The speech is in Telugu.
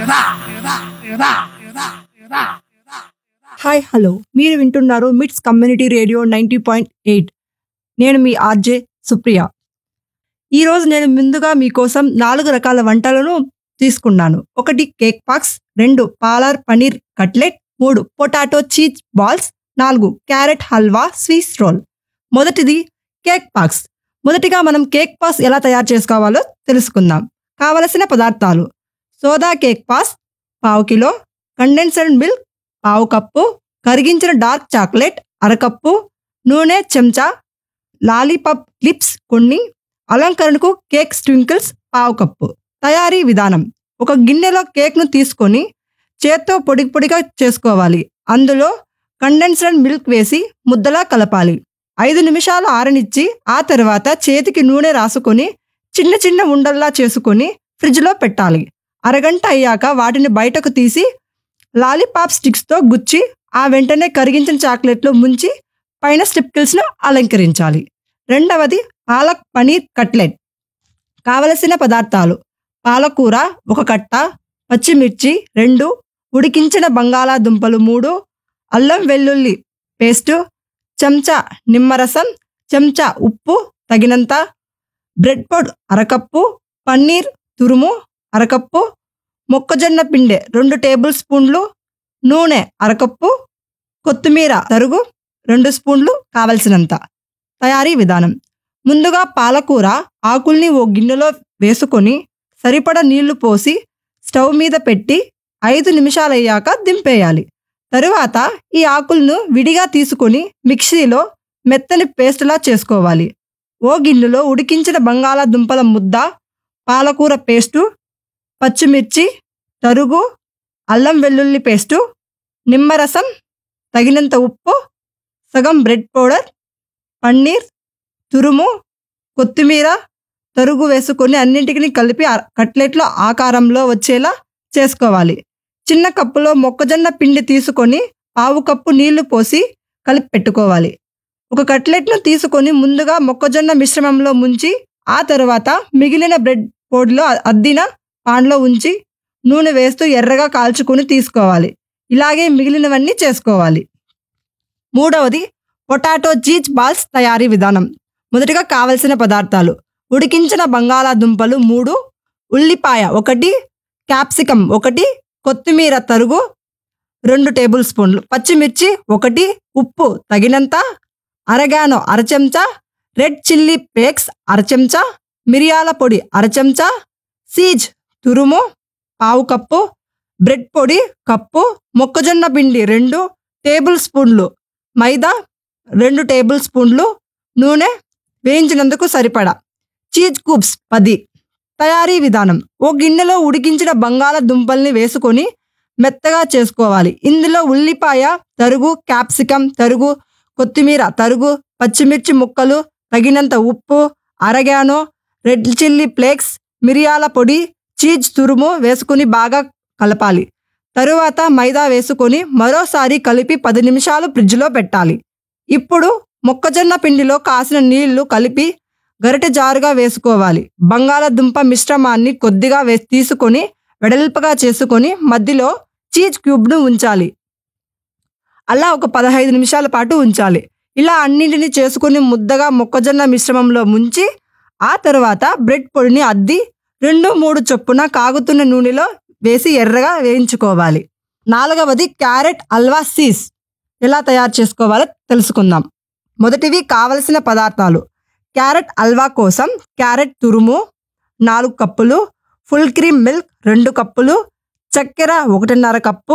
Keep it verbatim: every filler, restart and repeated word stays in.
హాయ్ హలో మీరు వింటున్నారు మిట్స్ community radio ninety point eight. నేను మీ ఆర్జే సుప్రియ. ఈరోజు నేను ముందుగా మీకోసం నాలుగు రకాల వంటలను తీసుకున్నాను. ఒకటి కేక్ పాక్స్, రెండు పాలర్ పనీర్ కట్లెట్, మూడు పొటాటో చీజ్ బాల్స్, నాలుగు క్యారెట్ హల్వా స్వీస్ రోల్. మొదటిది కేక్ పాక్స్. మొదటిగా మనం కేక్ పాక్స్ ఎలా తయారు చేసుకోవాలో తెలుసుకుందాం. కావలసిన పదార్థాలు: సోదా కేక్ పాస్ పావు కిలో, కండెన్స్డ్ మిల్క్ పావు కప్పు, కరిగించిన డార్క్ చాక్లెట్ అరకప్పు, నూనె చెంచా, లాలీపాప్ క్లిప్స్ కొన్ని, అలంకరణకు కేక్ స్ప్రింకిల్స్ పావు కప్పు. తయారీ విధానం: ఒక గిన్నెలో కేక్ను తీసుకొని చేత్తో పొడి పొడిగా చేసుకోవాలి. అందులో కండెన్స్డ్ మిల్క్ వేసి ముద్దలా కలపాలి. ఐదు నిమిషాలు ఆరనిచ్చి ఆ తర్వాత చేతికి నూనె రాసుకొని చిన్న చిన్న ఉండల్లా చేసుకొని ఫ్రిడ్జ్లో పెట్టాలి. అరగంట అయ్యాక వాటిని బయటకు తీసి లాలీపాప్ స్టిక్స్తో గుచ్చి ఆ వెంటనే కరిగించిన చాక్లెట్లో ముంచి పైన స్టిప్కిల్స్ను అలంకరించాలి. రెండవది పాలక్ పనీర్ కట్లెట్. కావలసిన పదార్థాలు: పాలకూర ఒక కట్ట, పచ్చిమిర్చి రెండు, ఉడికించిన బంగాళాదుంపలు మూడు, అల్లం వెల్లుల్లి పేస్టు, చెంచా నిమ్మరసం, చెంచా ఉప్పు తగినంత, బ్రెడ్ పొడ్ అరకప్పు, పన్నీర్ తురుము అరకప్పు, మొక్కజొన్న పిండి రెండు టేబుల్ స్పూన్లు, నూనె అరకప్పు, కొత్తిమీర తరుగు రెండు స్పూన్లు కావలసినంత. తయారీ విధానం: ముందుగా పాలకూర ఆకుల్ని ఓ గిన్నెలో వేసుకొని సరిపడ నీళ్లు పోసి స్టవ్ మీద పెట్టి ఐదు నిమిషాలయ్యాక దింపేయాలి. తరువాత ఈ ఆకులను విడిగా తీసుకొని మిక్సీలో మెత్తని పేస్టులా చేసుకోవాలి. ఓ గిన్నెలో ఉడికించిన బంగాళాదుంపల ముద్ద, పాలకూర పేస్టు, పచ్చిమిర్చి తరుగు, అల్లం వెల్లుల్లి పేస్టు, నిమ్మరసం, తగినంత ఉప్పు, సగం బ్రెడ్ పౌడర్, పన్నీర్ తురుము, కొత్తిమీర తరుగు వేసుకొని అన్నింటినీ కలిపి కట్లెట్ల ఆకారంలో వచ్చేలా చేసుకోవాలి. చిన్న కప్పులో మొక్కజొన్న పిండి తీసుకొని పావు కప్పు నీళ్లు పోసి కలిపి పెట్టుకోవాలి. ఒక కట్లెట్ను తీసుకొని ముందుగా మొక్కజొన్న మిశ్రమంలో ముంచి ఆ తరువాత మిగిలిన బ్రెడ్ పొడిలో అద్దిన పాన్లో ఉంచి నూనె వేస్తూ ఎర్రగా కాల్చుకొని తీసుకోవాలి. ఇలాగే మిగిలినవన్నీ చేసుకోవాలి. మూడవది పొటాటో చీజ్ బాల్స్ తయారీ విధానం. మొదటిగా కావలసిన పదార్థాలు: ఉడికించిన బంగాళాదుంపలు మూడు, ఉల్లిపాయ ఒకటి, క్యాప్సికం ఒకటి, కొత్తిమీర తరుగు రెండు టేబుల్ స్పూన్లు, పచ్చిమిర్చి ఒకటి, ఉప్పు తగినంత, అరగానో అరచెంచా, రెడ్ చిల్లీ ఫ్లేక్స్ అరచెంచా, మిరియాల పొడి అరచెంచా, సీజ్ తురుము పావు కప్పు, బ్రెడ్ పొడి కప్పు, మొక్కజొన్న పిండి రెండు టేబుల్ స్పూన్లు, మైదా రెండు టేబుల్ స్పూన్లు, నూనె వేయించినందుకు సరిపడా, చీజ్ క్యూబ్స్ పది. తయారీ విధానం: ఓ గిన్నెలో ఉడికించిన బంగాళాదుంపల్ని వేసుకొని మెత్తగా చేసుకోవాలి. ఇందులో ఉల్లిపాయ తరుగు, క్యాప్సికం తరుగు, కొత్తిమీర తరుగు, పచ్చిమిర్చి ముక్కలు, తగినంత ఉప్పు, అరగానో, రెడ్ చిల్లీ ఫ్లేక్స్, మిరియాల పొడి, చీజ్ తురుము వేసుకుని బాగా కలపాలి. తరువాత మైదా వేసుకొని మరోసారి కలిపి పది నిమిషాలు ఫ్రిడ్జ్లో పెట్టాలి. ఇప్పుడు మొక్కజొన్న పిండిలో కాసిన నీళ్లు కలిపి గరిటె జారుగా వేసుకోవాలి. బంగాళాదుంప మిశ్రమాన్ని కొద్దిగా వే తీసుకొని వెడల్పుగా చేసుకొని మధ్యలో చీజ్ క్యూబ్ను ఉంచాలి. అలా ఒక పదహైదు నిమిషాల పాటు ఉంచాలి. ఇలా అన్నింటినీ చేసుకుని ముద్దగా మొక్కజొన్న మిశ్రమంలో ముంచి ఆ తర్వాత బ్రెడ్ పొడిని అద్ది రెండు మూడు చొప్పున కాగుతున్న నూనెలో వేసి ఎర్రగా వేయించుకోవాలి. నాలుగవది క్యారెట్ హల్వా సీస్ ఎలా తయారు చేసుకోవాలో తెలుసుకుందాం. మొదటివి కావలసిన పదార్థాలు: క్యారెట్ హల్వా కోసం క్యారెట్ తురుము నాలుగు కప్పులు, ఫుల్ క్రీమ్ మిల్క్ రెండు కప్పులు, చక్కెర ఒకటిన్నర కప్పు,